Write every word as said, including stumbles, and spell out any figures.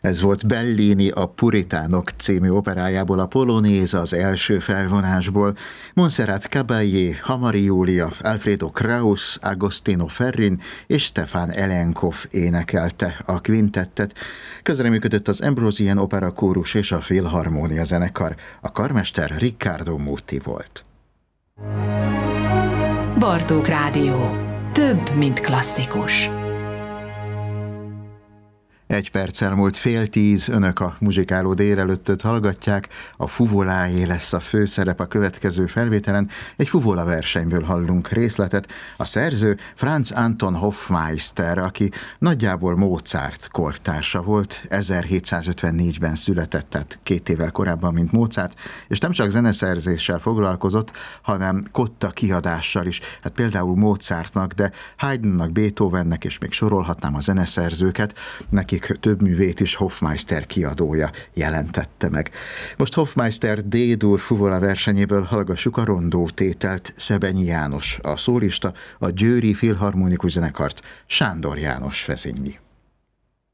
Ez volt Bellini a Puritánok című operájából, a Polonéza az első felvonásból. Montserrat Caballé, Hamari Júlia, Alfredo Kraus, Agostino Ferrin és Stefan Elenkov énekelte a kvintettet. Közreműködött az Ambrosian Opera Kórus és a Filharmónia zenekar. A karmester Riccardo Muti volt. Bartók Rádió. Több, mint klasszikus. Egy perccel múlt fél tíz, önök a muzsikáló délelőttöt hallgatják, a fuvoláé lesz a főszerep a következő felvételen, egy fuvola versenyből hallunk részletet. A szerző Franz Anton Hofmeister, aki nagyjából Mozart kortársa volt, ezerhétszázötvennégyben született, tehát két évvel korábban, mint Mozart, és nem csak zeneszerzéssel foglalkozott, hanem kotta kiadással is, hát például Mozartnak, de Haydnnak, Beethovennek, és még sorolhatnám a zeneszerzőket, nekik több művét is Hofmeister kiadója jelentette meg. Most Hofmeister D-dur fuvola versenyéből hallgassuk a rondó tételt. Szebenyi János a szólista, a Győri Filharmonikus Zenekart Sándor János vezényli.